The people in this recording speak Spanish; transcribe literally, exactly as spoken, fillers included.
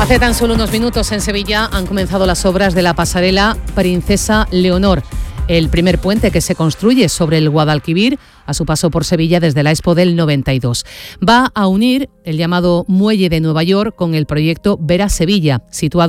Hace tan solo unos minutos en Sevilla han comenzado las obras de la pasarela Princesa Leonor, el primer puente que se construye sobre el Guadalquivir a su paso por Sevilla desde la Expo del noventa y dos. Va a unir el llamado Muelle de Nueva York con el proyecto Vera Sevilla, situado